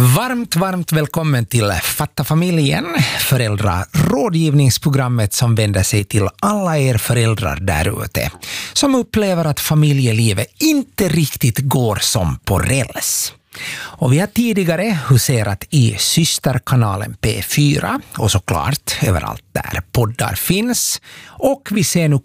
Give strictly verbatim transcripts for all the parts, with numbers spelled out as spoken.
Varmt, varmt välkommen till Fatta familjen, föräldrarådgivningsprogrammet som vänder sig till alla er föräldrar där ute som upplever att familjelivet inte riktigt går som på räls. Och vi har tidigare huserat i systerkanalen P fyra och såklart överallt där poddar finns. Och vi ser nu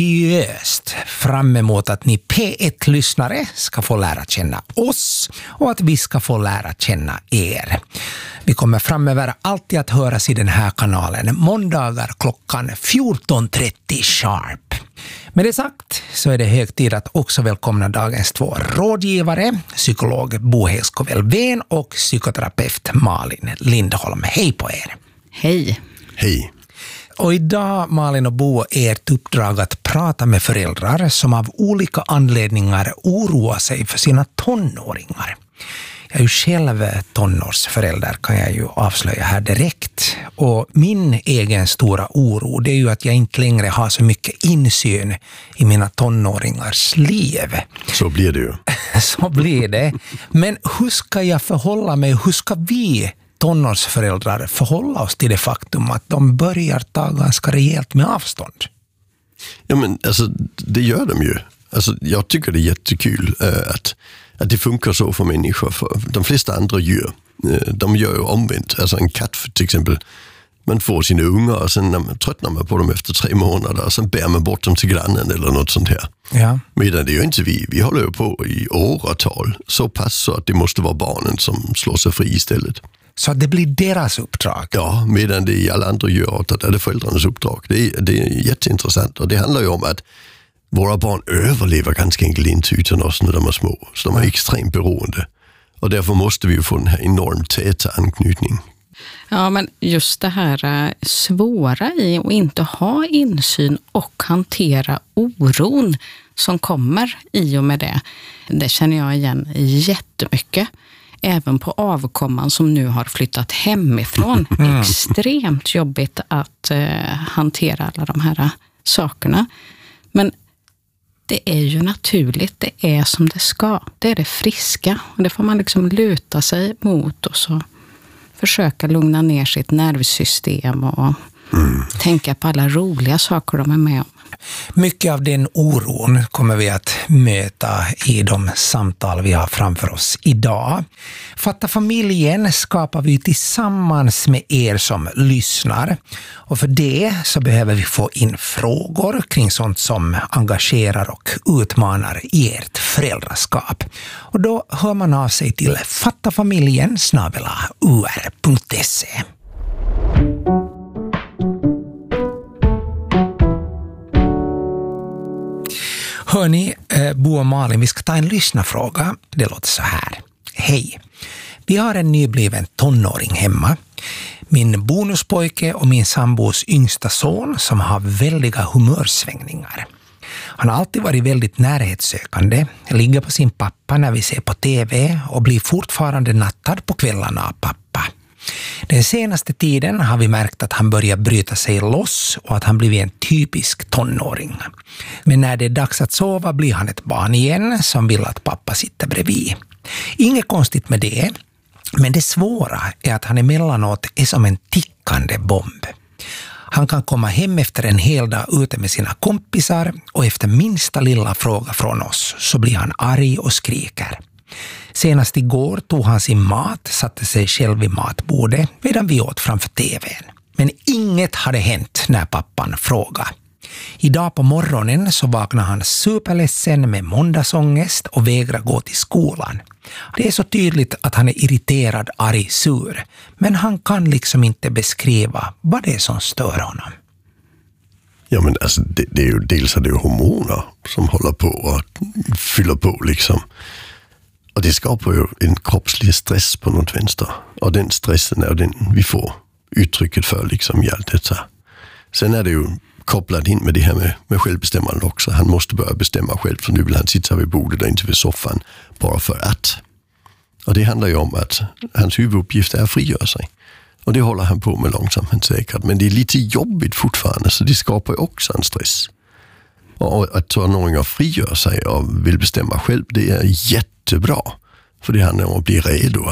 kopiöst fram emot att ni P ett-lyssnare ska få lära känna oss och att vi ska få lära känna er. Vi kommer framöver alltid att höras i den här kanalen måndagar klockan fjorton trettio sharp. Med det sagt så är det hög tid att också välkomna dagens två rådgivare, psykolog Bo Heiskovel-Veen och psykoterapeut Malin Lindholm. Hej på er! Hej! Hej! Och idag, Malin och Bo, är ert uppdrag att prata med föräldrar som av olika anledningar oroar sig för sina tonåringar. Jag är ju själv tonårsförälder, kan jag ju avslöja här direkt. Och min egen stora oro, det är ju att jag inte längre har så mycket insyn i mina tonåringars liv. Så blir det ju. Så blir det. Men hur ska jag förhålla mig? Hur ska vi tonårsföräldrar förhålla oss till det faktum att de börjar ta ganska rejält med avstånd? Ja, men alltså, det gör de ju. Alltså, jag tycker det är jättekul äh, att att det funkar så för människor. För de flesta andra djur, de gör ju omvänt. Alltså en katt till exempel, man får sina ungar och sen när man tröttnar man på dem efter tre månader och sen bär man bort dem till grannen eller något sånt här. Ja. Medan det är ju inte vi. Vi håller ju på i åratal så pass så att det måste vara barnen som slår sig fri istället. Så det blir deras uppdrag? Ja, medan det i alla andra djurarter är det föräldrarnas uppdrag. Det är, det är jätteintressant och det handlar ju om att våra barn överlever ganska enkelt inte utan oss när de är små. Så de är extremt beroende. Och därför måste vi ju få den här enormt täta anknytning. Ja, men just det här svåra i att inte ha insyn och hantera oron som kommer i och med det. Det känner jag igen jättemycket. Även på avkomman som nu har flyttat hemifrån. Mm. Extremt jobbigt att eh, hantera alla de här sakerna. Men det är ju naturligt, det är som det ska. Det är det friska. Och det får man liksom luta sig mot och så försöka lugna ner sitt nervsystem och mm. tänka på alla roliga saker de är med om. Mycket av den oron kommer vi att möta i de samtal vi har framför oss idag. Fatta familjen skapar vi tillsammans med er som lyssnar. Och för det så behöver vi få in frågor kring sånt som engagerar och utmanar i ert föräldraskap. Och då hör man av sig till fattafamiljen snabel-a u r punkt se. Hörni, Bo och Malin, vi ska ta en lyssnarfråga. Det låter så här. Hej, vi har en nybliven tonåring hemma. Min bonuspojke och min sambos yngsta son som har väldiga humörsvängningar. Han har alltid varit väldigt närhetssökande, ligger på sin pappa när vi ser på tv och blir fortfarande nattad på kvällarna av pappa. Den senaste tiden har vi märkt att han börjar bryta sig loss och att han blir en typisk tonåring. Men när det är dags att sova blir han ett barn igen som vill att pappa sitter bredvid. Inget konstigt med det, men det svåra är att han emellanåt är som en tickande bomb. Han kan komma hem efter en hel dag ute med sina kompisar och efter minsta lilla fråga från oss så blir han arg och skriker. Senast igår tog han sin mat, satte sig själv vid matbordet medan vi åt framför tvn. Men inget hade hänt när pappan frågade. Idag på morgonen så vaknade han superledsen med måndagsångest och vägrar gå till skolan. Det är så tydligt att han är irriterad, arg, sur. Men han kan liksom inte beskriva vad det är som stör honom. Ja, men alltså det, det är ju dels är det ju hormoner som håller på och fyller på liksom. Och det skapar ju en kroppslig stress på något vänster. Och den stressen är den vi får uttrycket för liksom i allt detta. Sen är det ju kopplat in med det här med, med självbestämmande också. Han måste börja bestämma själv, för nu vill han sitta vid bordet och inte vid soffan bara för att. Och det handlar ju om att hans huvuduppgift är att frigöra sig. Och det håller han på med långsamt men säkert. Men det är lite jobbigt fortfarande, så det skapar ju också en stress. Och att tonåringar frigör sig och vill bestämma själv, det är jättebra. För det handlar om att bli redo att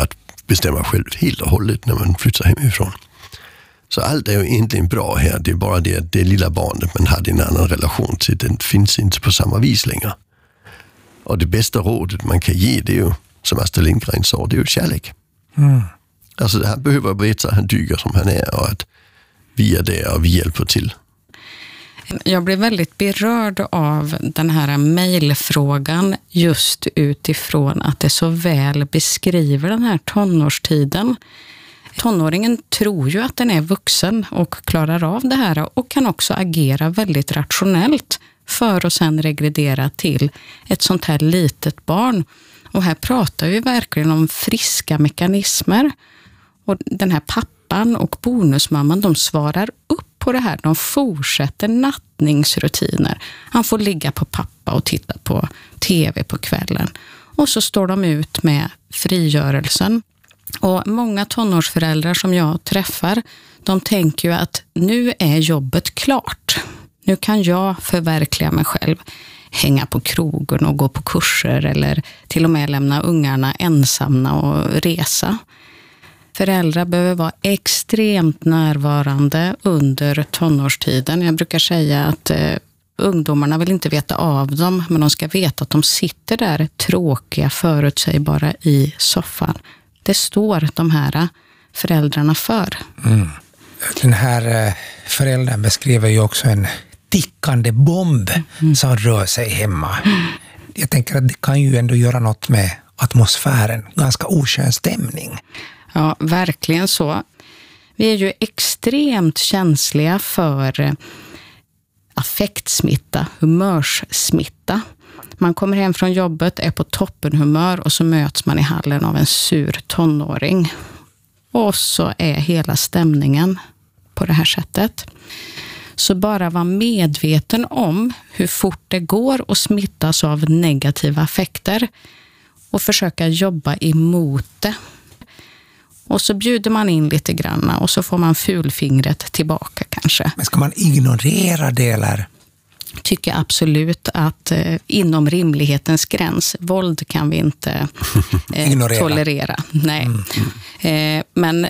bestämma själv helt och hållet när man flyttar hemifrån. Så allt är ju egentligen bra här. Det är bara det att det lilla barnet man hade en annan relation till, den finns inte på samma vis längre. Och det bästa rådet man kan ge, det är ju, som Astrid Lindgren sa, det är ju kärlek. Mm. Alltså han behöver veta att han dyker som han är och att vi är där och vi hjälper till. Jag blev väldigt berörd av den här mejlfrågan just utifrån att det så väl beskriver den här tonårstiden. Tonåringen tror ju att den är vuxen och klarar av det här och kan också agera väldigt rationellt för att sen regredera till ett sånt här litet barn. Och här pratar vi verkligen om friska mekanismer. Och den här pappan och bonusmamman, de svarar upp på det här. De fortsätter nattningsrutiner. Han får ligga på pappa och titta på tv på kvällen. Och så står de ut med frigörelsen. Och många tonårsföräldrar som jag träffar, de tänker ju att nu är jobbet klart. Nu kan jag förverkliga mig själv. Hänga på krogen och gå på kurser eller till och med lämna ungarna ensamma och resa. Föräldrar behöver vara extremt närvarande under tonårstiden. Jag brukar säga att eh, ungdomarna vill inte veta av dem, men de ska veta att de sitter där tråkiga, förutsägbara i soffan. Det står de här föräldrarna för. Mm. Den här föräldern beskriver ju också en tickande bomb mm. som rör sig hemma. Mm. Jag tänker att det kan ju ändå göra något med atmosfären. Ganska oskön stämning. Ja, verkligen så. Vi är ju extremt känsliga för affektsmitta, humörssmitta. Man kommer hem från jobbet, är på toppenhumör och så möts man i hallen av en sur tonåring. Och så är hela stämningen på det här sättet. Så bara vara medveten om hur fort det går att smittas av negativa affekter och försöka jobba emot det. Och så bjuder man in lite granna och så får man fulfingret tillbaka kanske. Men ska man ignorera det eller? Tycker absolut att eh, inom rimlighetens gräns, våld kan vi inte eh, tolerera. Nej. Mm. Eh, men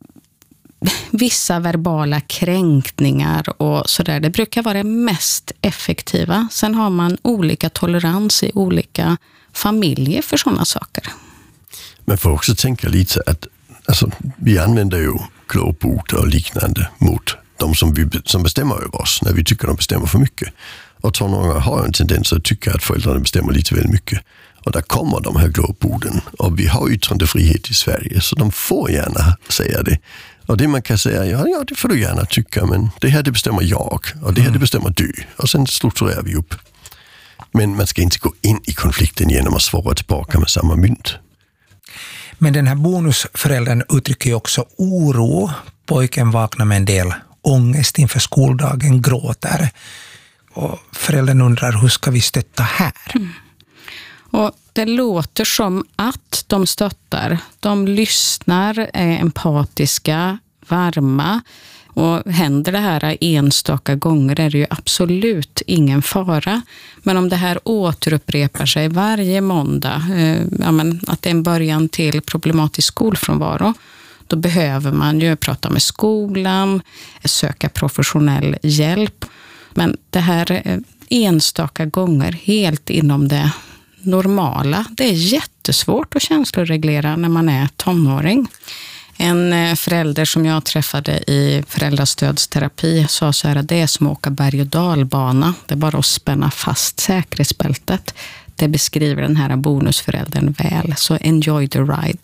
vissa verbala kränkningar och sådär, det brukar vara det mest effektiva. Sen har man olika tolerans i olika familjer för sådana saker. Man får också tänka lite att alltså, vi använder ju glåpord och liknande mot de som, vi, som bestämmer över oss när vi tycker de bestämmer för mycket. Och tonåringar har en tendens att tycka att föräldrarna bestämmer lite väl mycket. Och där kommer de här glåporden. Och vi har yttrandefrihet i Sverige så de får gärna säga det. Och det man kan säga, ja, ja det får du gärna tycka, men det här det bestämmer jag och det här det bestämmer du. Och sen strukturerar vi upp. Men man ska inte gå in i konflikten genom att svara tillbaka med samma mynt. Men den här bonusföräldern uttrycker ju också oro. Pojken vaknar med en del ångest inför skoldagen, gråter. Och föräldern undrar, hur ska vi stötta här? Mm. Och det låter som att de stöttar. De lyssnar, är empatiska, varma. Och händer det här enstaka gånger är det ju absolut ingen fara. Men om det här återupprepar sig varje måndag, eh, ja, men att det är en början till problematisk skolfrånvaro, då behöver man ju prata med skolan, söka professionell hjälp. Men det här eh, enstaka gånger helt inom det normala, det är jättesvårt att känsloreglera när man är tonåring. En förälder som jag träffade i föräldrastödsterapi sa så här att det är som att åka berg- och dalbana. Det är bara att spänna fast säkerhetsbältet. Det beskriver den här bonusföräldern väl. Så enjoy the ride.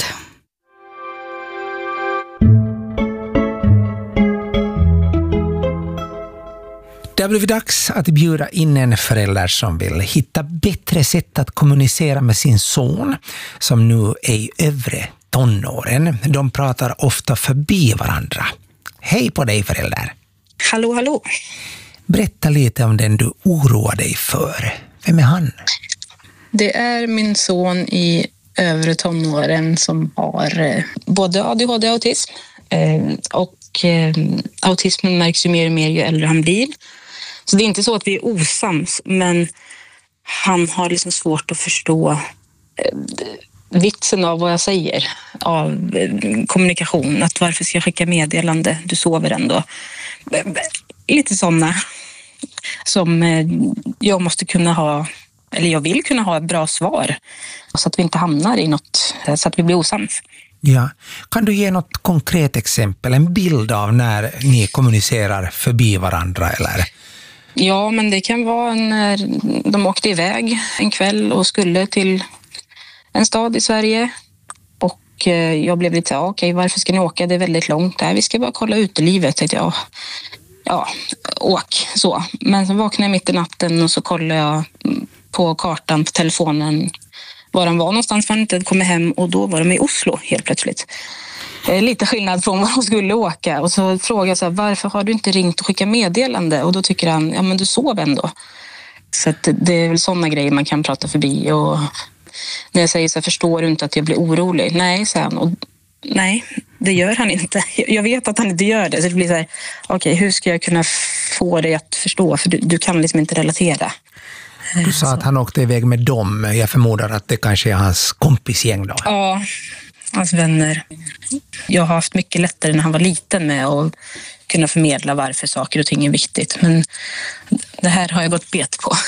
Det har blivit dags att bjuda in en förälder som vill hitta bättre sätt att kommunicera med sin son som nu är i övre tonåren. De pratar ofta förbi varandra. Hej på dig förälder. Hallå, hallå. Berätta lite om den du oroar dig för. Vem är han? Det är min son i övre tonåren som har både A D H D och autism. Och autismen märks ju mer och mer ju äldre han blir. Så det är inte så att vi är osams, men han har liksom svårt att förstå vitsen av vad jag säger, av kommunikation. Att varför ska jag skicka meddelande? Du sover ändå. Lite sådana som jag måste kunna ha, eller jag vill kunna ha ett bra svar. Så att vi inte hamnar i något, så att vi blir osams. Ja. Kan du ge något konkret exempel, en bild av när ni kommunicerar förbi varandra eller? Ja, men det kan vara när de åkte iväg en kväll och skulle till en stad i Sverige. Och jag blev lite, ja, okej, varför ska ni åka? Det är väldigt långt där. Vi ska bara kolla utelivet, tänkte jag. Ja, åk, så. Men så vaknade jag mitt i natten och så kollade jag på kartan på telefonen var de var någonstans, man inte kom hem, och då var de i Oslo helt plötsligt. Lite skillnad från var de skulle åka. Och så frågade jag så här, varför har du inte ringt och skickat meddelande? Och då tycker han, ja men du sov ändå. Så att det är väl sådana grejer man kan prata förbi. Och när jag säger så här, förstår du inte att jag blir orolig? Nej, säger han. Och nej, det gör han inte. Jag vet att han inte gör det. Så det blir så här, okej, okay, hur ska jag kunna få dig att förstå? För du, du kan liksom inte relatera. Du sa att han åkte iväg med dem. Jag förmodar att det kanske är hans kompisgäng då. Ja, hans vänner. Jag har haft mycket lättare när han var liten med att kunna förmedla varför saker och ting är viktigt. Men det här har jag gått bet på.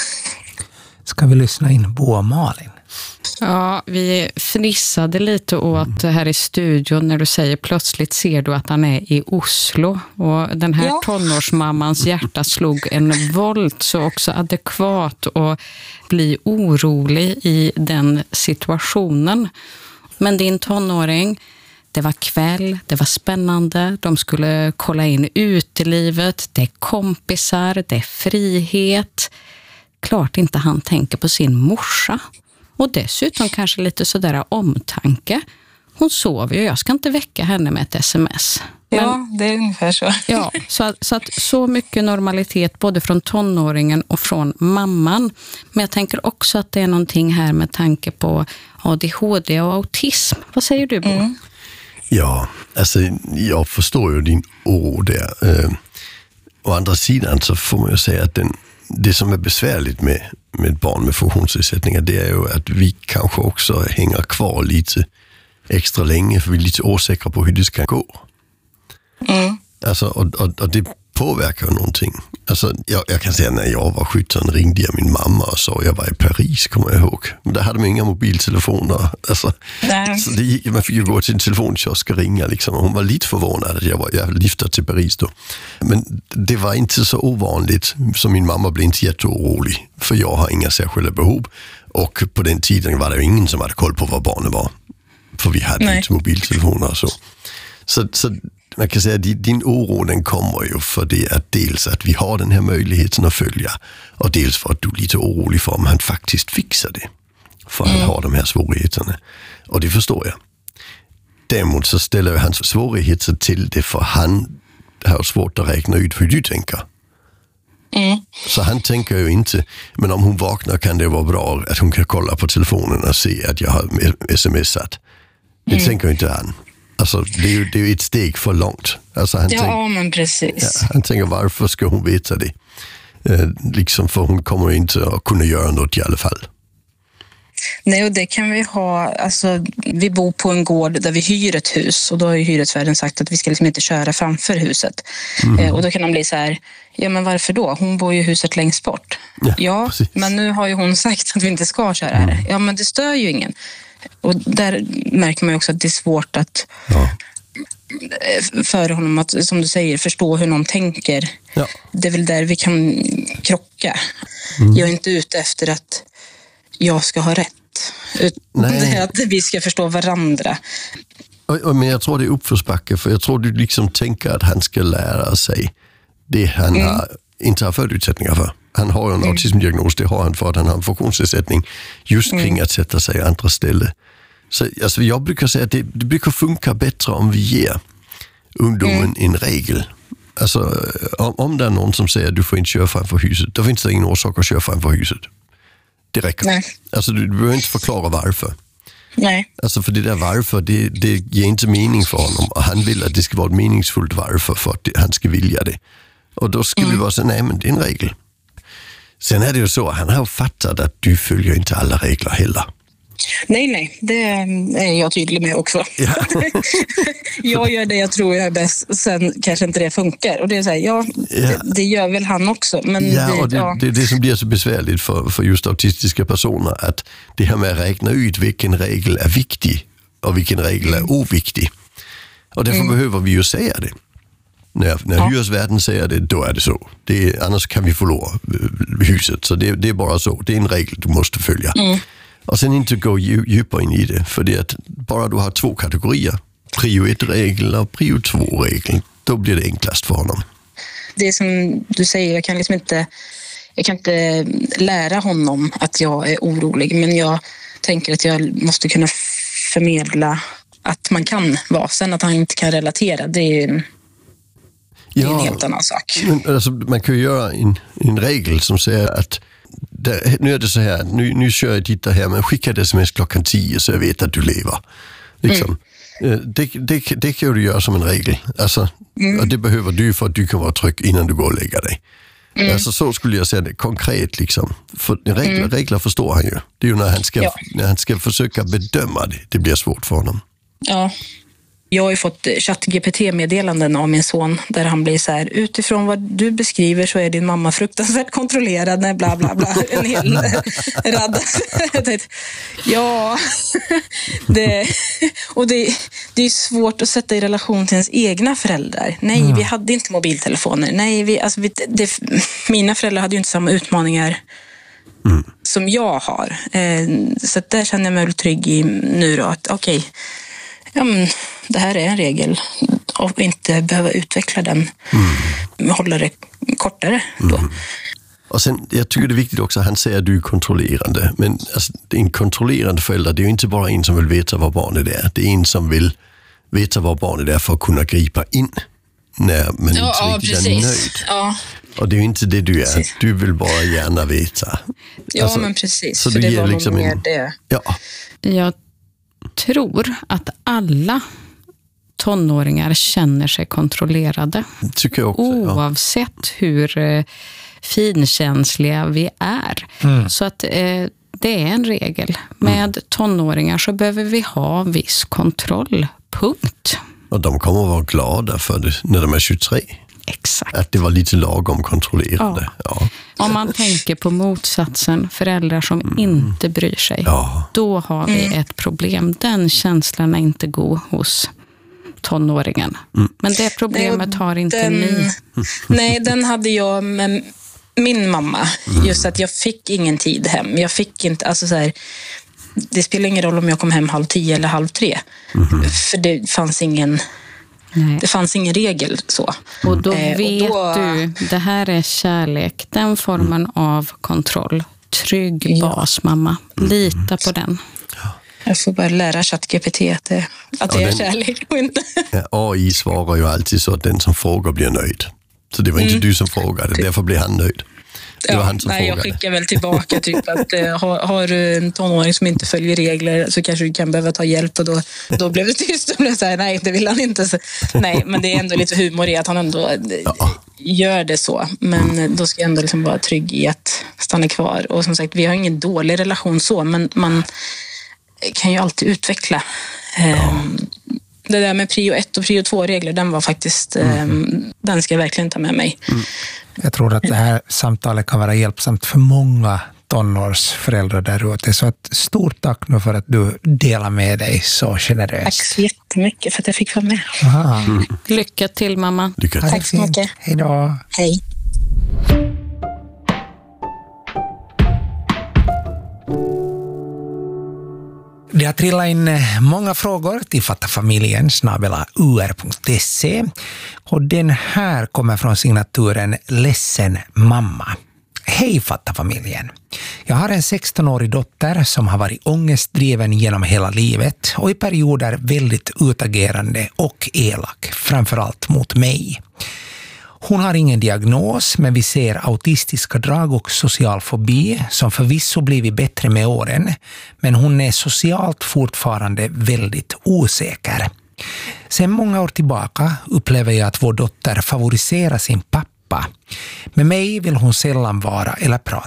Ska vi lyssna in Bo och Malin? Ja, vi fnissade lite åt här i studion när du säger plötsligt ser du att han är i Oslo. Och den här ja. tonårsmammans hjärta slog en volt så också adekvat och bli orolig i den situationen. Men din tonåring, det var kväll, det var spännande, de skulle kolla in utelivet, det är kompisar, det är frihet. Klart inte han tänker på sin morsa. Och dessutom kanske lite sådär omtanke. Hon sover ju, jag ska inte väcka henne med ett sms. Men, ja, det är ungefär så. Ja, så att, så att så mycket normalitet både från tonåringen och från mamman. Men jag tänker också att det är någonting här med tanke på A D H D och autism. Vad säger du, Bo? Mm. Ja, alltså jag förstår ju din oro där. Eh, å andra sidan så får man ju säga att den, det som är besvärligt med, med barn med funktionsnedsättningar, det är ju att vi kanske också hänger kvar lite extra länge för vi är lite osäkra på hur det ska gå. Mm. Alltså, och, och, och det påverkar ju någonting. Alltså, jag, jag kan säga när jag var sjutton ringde jag min mamma och sa jag var i Paris, kommer jag ihåg. Men där hade man inga mobiltelefoner. Alltså, så det gick, man fick ju gå till en telefonkiosk och ringa. Liksom. Hon var lite förvånad att jag var jag lyftade till Paris då. Men det var inte så ovanligt, så min mamma blev inte jätteorolig. För jag har inga särskilda behov. Och på den tiden var det ingen som hade koll på vad barnen var. För vi hade Nej. inte mobiltelefoner och så. Så, så man kan säga att din oro den kommer ju för det att dels att vi har den här möjligheten att följa och dels för att du är lite orolig för om han faktiskt fixar det. För mm. han har de här svårigheterna. Och det förstår jag. Däremot så ställer ju hans svårigheter till det för han har svårt att räkna ut hur du tänker. Mm. Så han tänker ju inte, men om hon vaknar kan det vara bra att hon kan kolla på telefonen och se att jag har smsat. Det mm. tänker inte han. Alltså, det är ju, det är ju ett steg för långt. Alltså, han ja, tänk, men precis. Ja, han tänker, varför ska hon veta det? Eh, liksom för hon kommer inte att kunna göra något i alla fall. Nej, och det kan vi ha, alltså vi bor på en gård där vi hyr ett hus och då har ju hyresvärden sagt att vi ska liksom inte köra framför huset. Mm. Eh, och då kan de bli så här, ja men varför då? Hon bor ju i huset längst bort. Ja, ja men nu har ju hon sagt att vi inte ska köra här. Mm. Ja men det stör ju ingen. Och där märker man ju också att det är svårt att ja. för honom att, som du säger, förstå hur någon tänker. Ja. Det är väl där vi kan krocka. Mm. Jag är inte ute efter att jag ska ha rätt. Nej. Det är att vi ska förstå varandra. Och, och, men jag tror det är uppförsbacke, för jag tror du liksom tänker att han ska lära sig det han mm. har, inte har förutsättningar för. Han har ju en mm. autismdiagnos, det har han för att han har en funktionsnedsättning just kring mm. att sätta sig i andra ställen. Så alltså, jag brukar säga att det, det brukar funka bättre om vi ger ungdomen mm. en regel. Alltså om, om det är någon som säger att du får inte köra framför huset, då finns det ingen orsak att köra framför huset. Det räcker. Nej. Alltså du, du behöver inte förklara varför. Nej. Alltså för det där varför, det, det ger inte mening för honom. Och han vill att det ska vara ett meningsfullt varför för att det, han ska vilja det. Och då skulle mm. det vara så, nej men det är en regel. Sen är det ju så, han har fattat att du följer inte alla regler heller. Nej, nej, det är jag tydlig med också. Ja. Jag gör det jag tror jag är bäst, sen kanske inte det funkar. Och det är så här, ja, ja. Det, det gör väl han också. Men ja, det, och det, ja. det är det som blir så besvärligt för, för just autistiska personer, att det här med att räkna ut vilken regel är viktig och vilken regel är oviktig. Och därför mm. behöver vi ju säga det. När, när ja. hyresvärden säger det, då är det så. Det är, annars kan vi förlora huset. Så det, det är bara så. Det är en regel du måste följa. Mm. Och sen inte gå djupare in i det. För det att bara du har två kategorier, prio ett-regel och prio två-regel, då blir det enklast för honom. Det är som du säger, jag kan liksom inte, jag kan inte lära honom att jag är orolig. Men jag tänker att jag måste kunna förmedla att man kan vara. Sen att han inte kan relatera, det är en, det är en ja, helt annan sak. Men, alltså, man kan ju göra en, en regel som säger att där, nu är det så här, nu, nu kör jag dit här, men skicka ett sms klockan tio så jag vet att du lever. Liksom. Mm. Det, det, det kan du göra som en regel. Alltså, mm. och det behöver du för att du kan vara trygg innan du går och lägger dig. Mm. Alltså, så skulle jag säga det konkret. Liksom. För regler, mm. regler förstår han ju. Det är ju när han ska, ja. när han ska försöka bedöma det. Det blir svårt för honom. Ja. Jag har ju fått Chat-G P T-meddelanden av min son där han blir så här, utifrån vad du beskriver så är din mamma fruktansvärt kontrollerad, när bla bla bla, en hel rad. Ja, det, och det, det är svårt att sätta i relation till ens egna föräldrar. Nej, mm. vi hade inte mobiltelefoner. Nej, vi, alltså, vi, det, mina föräldrar hade ju inte samma utmaningar mm. som jag har. Så där känner jag mig väl trygg i nu då, att okej, okay, ja, men det här är en regel och inte behöva utveckla den, mm. hålla det kortare då. Mm. Och sen, jag tycker det är viktigt också att han säger att du är kontrollerande, men alltså, en kontrollerande förälder, det är ju inte bara en som vill veta vad barnet är, det är en som vill veta vad barnet är för att kunna gripa in när man ja, inte ja, riktigt precis. är nöjd. Ja. Och det är ju inte det du är, precis. Du vill bara gärna veta. Ja, alltså, men precis, så för det var liksom nog mer en, det. Ja. Jag tror att alla tonåringar känner sig kontrollerade. Tycker jag också, oavsett ja. hur eh, finkänsliga vi är. Mm. Så att eh, det är en regel. Med mm. tonåringar så behöver vi ha viss kontroll. Punkt. Och de kommer att vara glada för det när de är tjugotre. Exakt. Att det var lite lagom kontrollerande. Ja. Ja. Om man tänker på motsatsen, föräldrar som mm. inte bryr sig, ja. då har vi mm. ett problem. Den känslan är inte god hos tonåringen. Mm. Men det problemet har inte den, ni. Nej, den hade jag med min mamma. Mm. Just att jag fick ingen tid hem. Jag fick inte, alltså så här, det spelar ingen roll om jag kom hem halv tio eller halv tre. Mm. För det fanns ingen... Nej. Det fanns ingen regel så. Och då eh, vet och då... du, det här är kärlek. Den formen mm. av kontroll. Trygg ja. bas, mamma. Lita på den. Ja. Jag får bara lära Chat-G P T att det, att det är den, kärlek och inte. Ja, A I svarar ju alltid så att den som frågar blir nöjd. Så det var inte mm. du som frågade, därför blev han nöjd. Det var ja, han som nej, jag skickar väl tillbaka typ att eh, har, har du en tonåring som inte följer regler så kanske du kan behöva ta hjälp, och då, då blev det tyst och blev så här, nej, det vill han inte. Så, nej, men det är ändå lite humor i att han ändå ja. gör det så. Men mm. då ska jag ändå liksom vara trygg i att stanna kvar. Och som sagt, vi har ingen dålig relation så, men man kan ju alltid utveckla. Ja. Um, det där med prio ett och prio två regler, den var faktiskt, mm. um, den ska jag verkligen ta med mig. Mm. Jag tror att det här samtalet kan vara hjälpsamt för många tonårsföräldrar där ute. Så ett stort tack nu för att du delar med dig så generöst. Tack så jättemycket för att jag fick vara med. Mm. Lycka till, mamma. Lycka till. Tack så mycket. Hej då. Hej. Det har trillat in många frågor till fattafamiljen snabel-a u r punkt se, och den här kommer från signaturen Ledsen mamma. Hej fattafamiljen! Jag har en sextonårig dotter som har varit ångestdriven genom hela livet och i perioder väldigt utagerande och elak, framförallt mot mig. Hon har ingen diagnos, men vi ser autistiska drag och social fobi som förvisso blivit bättre med åren, men hon är socialt fortfarande väldigt osäker. Sedan många år tillbaka upplever jag att vår dotter favoriserar sin pappa. Med mig vill hon sällan vara eller prata.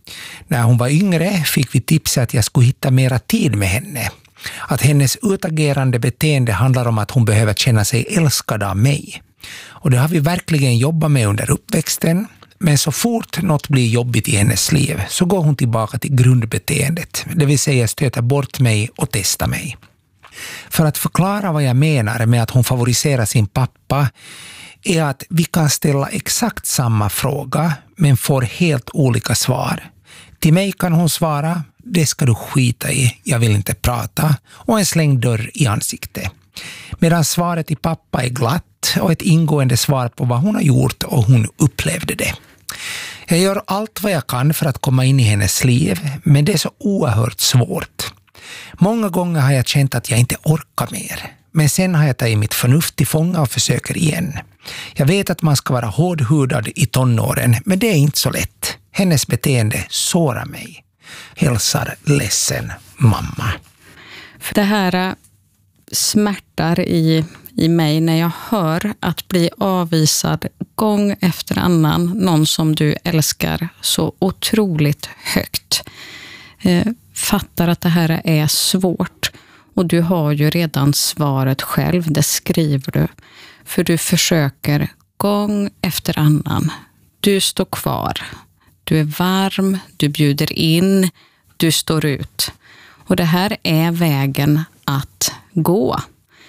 När hon var yngre fick vi tips att jag skulle hitta mera tid med henne. Att hennes utagerande beteende handlar om att hon behöver känna sig älskad av mig. Och det har vi verkligen jobbat med under uppväxten. Men så fort något blir jobbigt i hennes liv så går hon tillbaka till grundbeteendet. Det vill säga stöta bort mig och testa mig. För att förklara vad jag menar med att hon favoriserar sin pappa är att vi kan ställa exakt samma fråga men får helt olika svar. Till mig kan hon svara, det ska du skita i, jag vill inte prata, och en slängd dörr i ansiktet. Medan svaret till pappa är glatt och ett ingående svar på vad hon har gjort och hon upplevde det. Jag gör allt vad jag kan för att komma in i hennes liv, men det är så oerhört svårt. Många gånger har jag känt att jag inte orkar mer, men sen har jag tagit mitt förnuft till fånga och försöker igen. Jag vet att man ska vara hårdhudad i tonåren, men det är inte så lätt. Hennes beteende sårar mig. Hälsar ledsen mamma. För det här smärtar i, i mig när jag hör att bli avvisad gång efter annan, någon som du älskar så otroligt högt. Eh, fattar att det här är svårt, och du har ju redan svaret själv, det skriver du. För du försöker gång efter annan. Du står kvar. Du är varm, du bjuder in, du står ut. Och det här är vägen att gå.